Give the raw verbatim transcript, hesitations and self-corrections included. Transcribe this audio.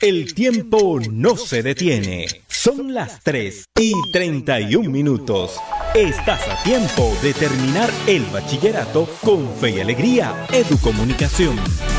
El tiempo no se detiene. Son las tres y treinta y un minutos. Estás a tiempo de terminar el bachillerato con fe y alegría. Educomunicación.